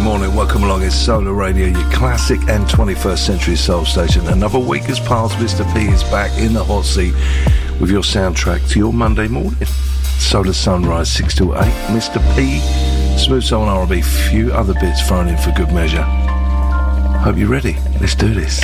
morning, welcome along. It's Solar Radio, your classic and 21st century soul station. Another week has passed. Mr. P is back in the hot seat with your soundtrack to your Monday morning. Solar Sunrise 6 to 8. Mr. P, smooth soul and R&B, few other bits thrown in for good measure. Hope you're ready. Let's do this.